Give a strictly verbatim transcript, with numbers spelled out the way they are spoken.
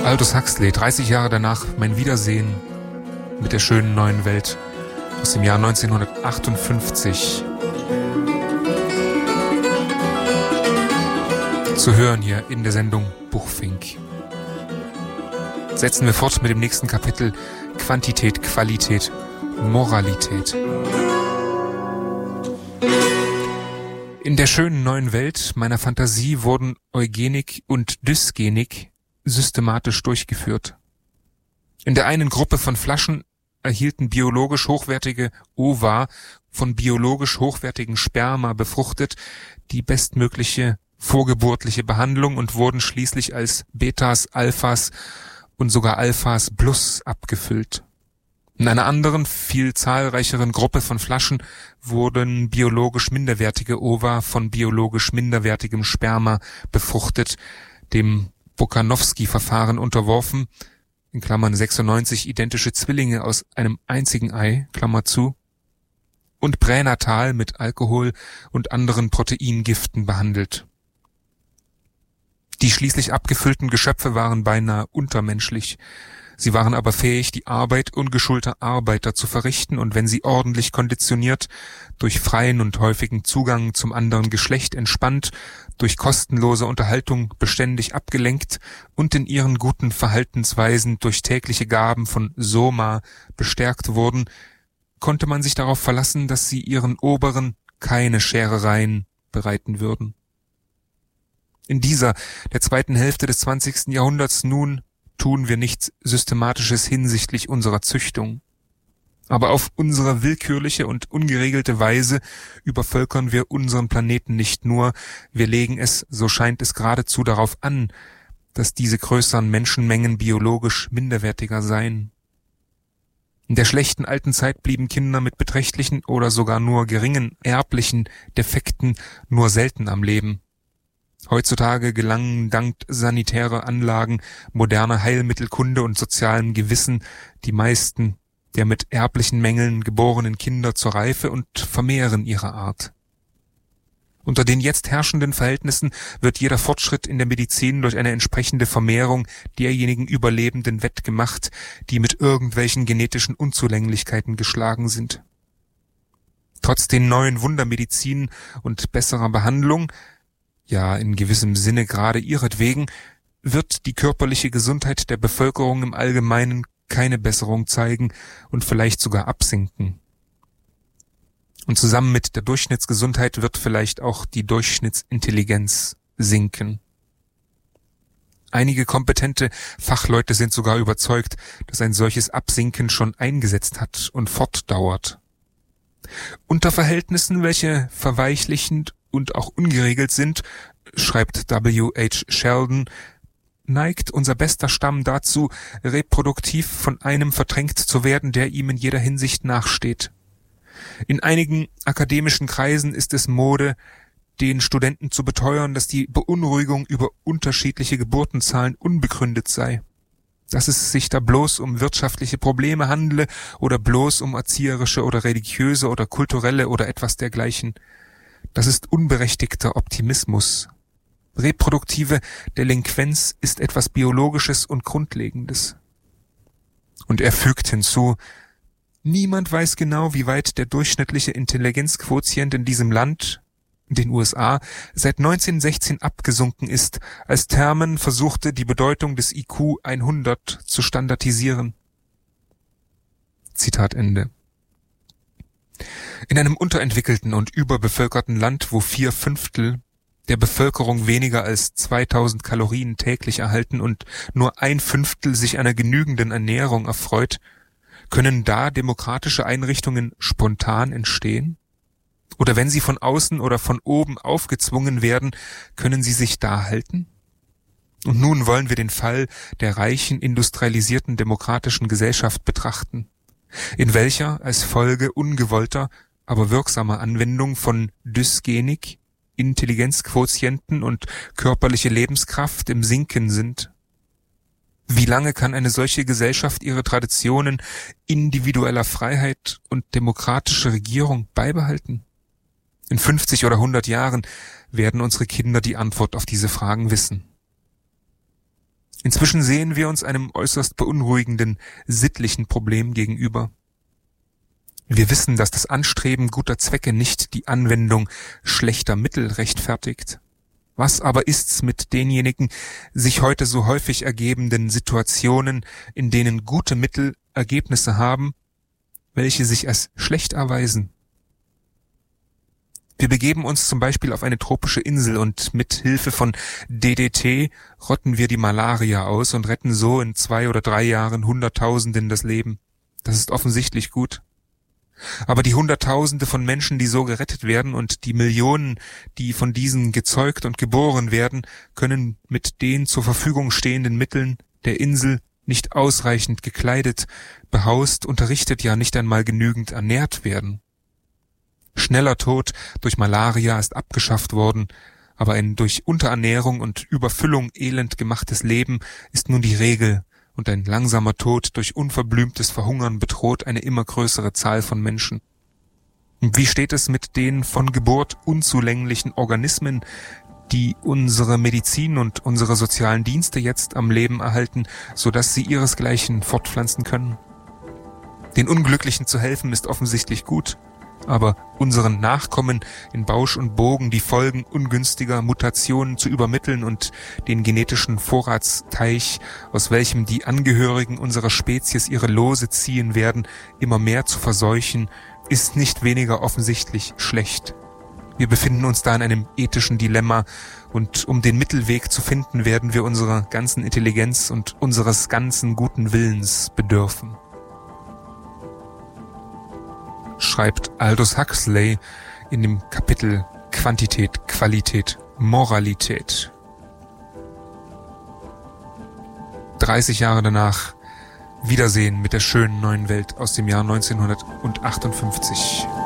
Aldous Huxley, dreißig Jahre danach, mein Wiedersehen mit der schönen neuen Welt aus dem Jahr neunzehnhundertachtundfünfzig. Zu hören hier in der Sendung Buchfink. Setzen wir fort mit dem nächsten Kapitel: Quantität, Qualität, Moralität. In der schönen neuen Welt meiner Fantasie wurden Eugenik und Dysgenik systematisch durchgeführt. In der einen Gruppe von Flaschen erhielten biologisch hochwertige Ova von biologisch hochwertigen Sperma befruchtet die bestmögliche vorgeburtliche Behandlung und wurden schließlich als Betas, Alphas und sogar Alphas plus abgefüllt. In einer anderen, viel zahlreicheren Gruppe von Flaschen wurden biologisch minderwertige Ova von biologisch minderwertigem Sperma befruchtet, dem Bokanowski-Verfahren unterworfen, in Klammern sechsundneunzig identische Zwillinge aus einem einzigen Ei, Klammer zu, und pränatal mit Alkohol und anderen Proteingiften behandelt. Die schließlich abgefüllten Geschöpfe waren beinahe untermenschlich. Sie waren aber fähig, die Arbeit ungeschulter Arbeiter zu verrichten, und wenn sie ordentlich konditioniert, durch freien und häufigen Zugang zum anderen Geschlecht entspannt, durch kostenlose Unterhaltung beständig abgelenkt und in ihren guten Verhaltensweisen durch tägliche Gaben von Soma bestärkt wurden, konnte man sich darauf verlassen, dass sie ihren Oberen keine Scherereien bereiten würden. In dieser, der zweiten Hälfte des zwanzigsten Jahrhunderts nun, tun wir nichts Systematisches hinsichtlich unserer Züchtung. Aber auf unsere willkürliche und ungeregelte Weise übervölkern wir unseren Planeten nicht nur, wir legen es, so scheint es geradezu, darauf an, dass diese größeren Menschenmengen biologisch minderwertiger seien. In der schlechten alten Zeit blieben Kinder mit beträchtlichen oder sogar nur geringen erblichen Defekten nur selten am Leben. Heutzutage gelangen dank sanitärer Anlagen, moderner Heilmittelkunde und sozialem Gewissen die meisten der mit erblichen Mängeln geborenen Kinder zur Reife und vermehren ihre Art. Unter den jetzt herrschenden Verhältnissen wird jeder Fortschritt in der Medizin durch eine entsprechende Vermehrung derjenigen Überlebenden wettgemacht, die mit irgendwelchen genetischen Unzulänglichkeiten geschlagen sind. Trotz den neuen Wundermedizinen und besserer Behandlung, ja in gewissem Sinne gerade ihretwegen, wird die körperliche Gesundheit der Bevölkerung im Allgemeinen keine Besserung zeigen und vielleicht sogar absinken. Und zusammen mit der Durchschnittsgesundheit wird vielleicht auch die Durchschnittsintelligenz sinken. Einige kompetente Fachleute sind sogar überzeugt, dass ein solches Absinken schon eingesetzt hat und fortdauert. Unter Verhältnissen, welche verweichlichend und auch ungeregelt sind, schreibt W H Sheldon, neigt unser bester Stamm dazu, reproduktiv von einem verdrängt zu werden, der ihm in jeder Hinsicht nachsteht. In einigen akademischen Kreisen ist es Mode, den Studenten zu beteuern, dass die Beunruhigung über unterschiedliche Geburtenzahlen unbegründet sei, dass es sich da bloß um wirtschaftliche Probleme handle oder bloß um erzieherische oder religiöse oder kulturelle oder etwas dergleichen. Das ist unberechtigter Optimismus. Reproduktive Delinquenz ist etwas Biologisches und Grundlegendes. Und er fügt hinzu, niemand weiß genau, wie weit der durchschnittliche Intelligenzquotient in diesem Land, den U S A, seit neunzehnhundertsechzehn abgesunken ist, als Terman versuchte, die Bedeutung des I Q hundert zu standardisieren. Zitat Ende. In einem unterentwickelten und überbevölkerten Land, wo vier Fünftel der Bevölkerung weniger als zweitausend Kalorien täglich erhalten und nur ein Fünftel sich einer genügenden Ernährung erfreut, können da demokratische Einrichtungen spontan entstehen? Oder wenn sie von außen oder von oben aufgezwungen werden, können sie sich da halten? Und nun wollen wir den Fall der reichen, industrialisierten, demokratischen Gesellschaft betrachten, in welcher als Folge ungewollter, aber wirksamer Anwendung von Dysgenik Intelligenzquotienten und körperliche Lebenskraft im Sinken sind. Wie lange kann eine solche Gesellschaft ihre Traditionen individueller Freiheit und demokratischer Regierung beibehalten? In fünfzig oder hundert Jahren werden unsere Kinder die Antwort auf diese Fragen wissen. Inzwischen sehen wir uns einem äußerst beunruhigenden sittlichen Problem gegenüber. Wir wissen, dass das Anstreben guter Zwecke nicht die Anwendung schlechter Mittel rechtfertigt. Was aber ist's mit denjenigen sich heute so häufig ergebenden Situationen, in denen gute Mittel Ergebnisse haben, welche sich als schlecht erweisen? Wir begeben uns zum Beispiel auf eine tropische Insel und mit Hilfe von D D T rotten wir die Malaria aus und retten so in zwei oder drei Jahren Hunderttausenden das Leben. Das ist offensichtlich gut. Aber die Hunderttausende von Menschen, die so gerettet werden, und die Millionen, die von diesen gezeugt und geboren werden, können mit den zur Verfügung stehenden Mitteln der Insel nicht ausreichend gekleidet, behaust, unterrichtet, ja nicht einmal genügend ernährt werden. Schneller Tod durch Malaria ist abgeschafft worden, aber ein durch Unterernährung und Überfüllung elend gemachtes Leben ist nun die Regel, und ein langsamer Tod durch unverblümtes Verhungern bedroht eine immer größere Zahl von Menschen. Und wie steht es mit den von Geburt unzulänglichen Organismen, die unsere Medizin und unsere sozialen Dienste jetzt am Leben erhalten, so dass sie ihresgleichen fortpflanzen können? Den Unglücklichen zu helfen ist offensichtlich gut, aber unseren Nachkommen in Bausch und Bogen die Folgen ungünstiger Mutationen zu übermitteln und den genetischen Vorratsteich, aus welchem die Angehörigen unserer Spezies ihre Lose ziehen werden, immer mehr zu verseuchen, ist nicht weniger offensichtlich schlecht. Wir befinden uns da in einem ethischen Dilemma, und um den Mittelweg zu finden, werden wir unserer ganzen Intelligenz und unseres ganzen guten Willens bedürfen. Schreibt Aldous Huxley in dem Kapitel Quantität, Qualität, Moralität. dreißig Jahre danach Wiedersehen mit der schönen neuen Welt aus dem Jahr neunzehnhundertachtundfünfzig.